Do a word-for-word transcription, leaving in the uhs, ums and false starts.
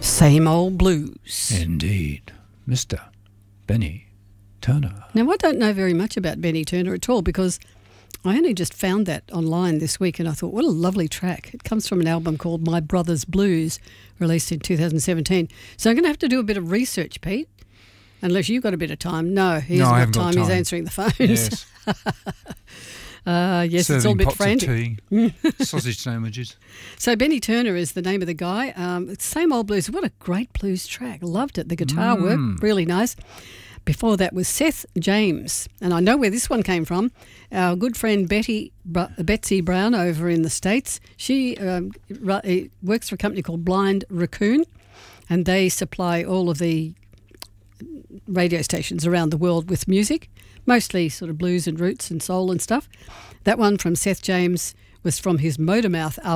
Same Old Blues. Indeed. Mister Benny Turner. Now, I don't know very much about Benny Turner at all because I only just found that online this week and I thought, what a lovely track. It comes from an album called My Brother's Blues, released in two thousand seventeen. So I'm going to have to do a bit of research, Pete, unless you've got a bit of time. No, he No, I hasn't got haven't time. got He's time. answering the phones. Yes. uh, yes, Serving it's all a bit pots frantic. of tea, sausage sandwiches. So Benny Turner is the name of the guy. Um, Same Old Blues. What a great blues track. Loved it. The guitar Mm. work, really nice. Before that was Seth James. And I know where this one came from. Our good friend Betty Br- Betsy Brown over in the States. She um, ru- works for a company called Blind Raccoon, and they supply all of the radio stations around the world with music, mostly sort of blues and roots and soul and stuff. That one from Seth James was from his Motormouth album.